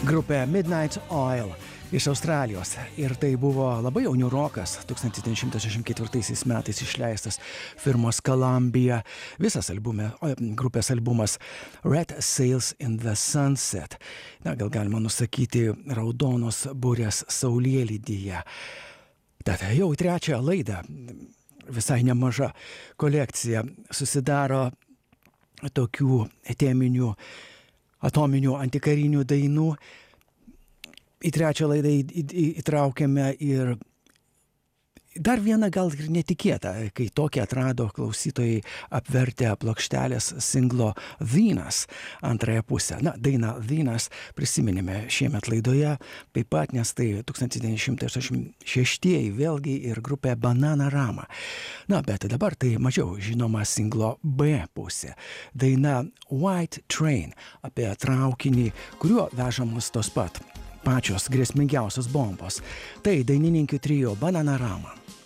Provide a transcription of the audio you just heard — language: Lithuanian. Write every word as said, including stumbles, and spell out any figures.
grupė Midnight Oil iš Australijos. Ir tai buvo labai jau niūrokas tūkstantis devyni šimtai šešiasdešimt ketvirtaisiais metais išleistas firmos Columbia. Visas albume, grupės albumas Red Sails in the Sunset. Na, gal galima nusakyti raudonos burės saulėlydyje. Tad jau trečią laidą, visai nemaža kolekcija, susidaro tokių teminių, atominių, antikarinių dainų. Į trečią laidą įtraukėme ir dar vieną gal ir netikėtą, kai tokią atrado klausytojai apvertę plokštelės singlo Venus antrąją pusę. Na, dainą Venus prisiminėme šiemet laidoje, taip pat, nes tai tūkstantis devyni šimtai aštuoniasdešimt šeštieji vėlgi ir grupė Bananarama. Na, bet dabar tai mažiau žinoma singlo B pusė. Daina White Train apie traukinį, kuriuo vežamos tos pat pačios grėsmingiausios bombos. Tai dainininkių trio Bananarama.